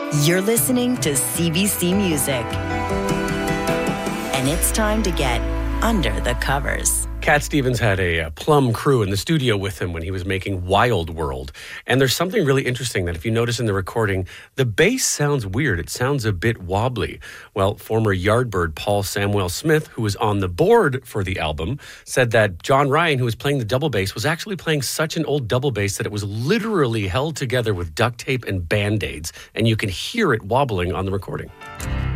You're listening to CBC Music. And it's time to get under the covers. Cat Stevens had a Plum crew in the studio with him when he was making Wild World. And there's something really interesting that if you notice in the recording, the bass sounds weird. It sounds a bit wobbly. Well, former Yardbird Paul Samuel Smith, who was on the board for the album, said that John Ryan, who was playing the double bass, was actually playing such an old double bass that it was literally held together with duct tape and Band-Aids. And you can hear it wobbling on the recording.